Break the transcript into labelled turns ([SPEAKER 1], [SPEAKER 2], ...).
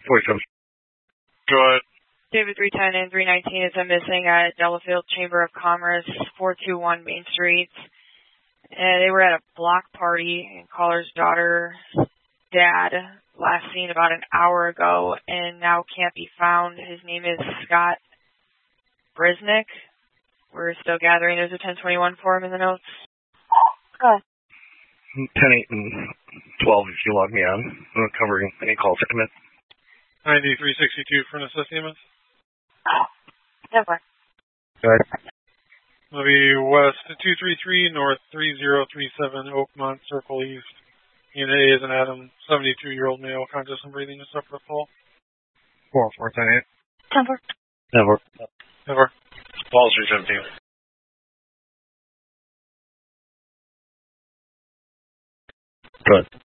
[SPEAKER 1] 47.
[SPEAKER 2] Go ahead.
[SPEAKER 3] David 310 and 319 is a missing at Delafield Chamber of Commerce, 421 Main Street. They were at a block party, and caller's daughter's dad last seen about an hour ago and now can't be found. His name is Scott Brisnick. We're still gathering. There's a 1021 for him in the notes.
[SPEAKER 4] Go ahead.
[SPEAKER 1] 10, 8, and 12 if you log me on. I'm covering any calls that come in.
[SPEAKER 2] 9362 for an assist EMS.
[SPEAKER 4] Never.
[SPEAKER 1] Go ahead.
[SPEAKER 2] It'll be west 233, north 3037, Oakmont Circle East. Unit A is an Adam, 72-year-old male, conscious and breathing, just suffered a fall.
[SPEAKER 1] 4410.
[SPEAKER 4] Never.
[SPEAKER 1] Never.
[SPEAKER 2] Never.
[SPEAKER 5] Balls 317.
[SPEAKER 1] Good.